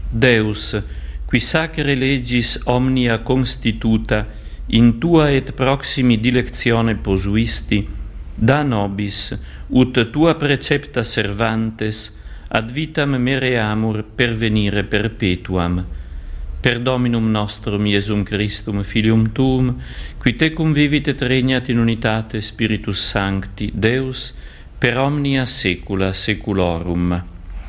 Deus, qui sacre legis omnia constituta in tua et proximi dilectione posuisti, da nobis, ut tua precepta servantes, ad vitam mereamur pervenire perpetuam. Per Dominum nostrum Iesum Christum, Filium Tuum, qui tecum vivit et regnat in unitate Spiritus Sancti, Deus, per omnia saecula saeculorum.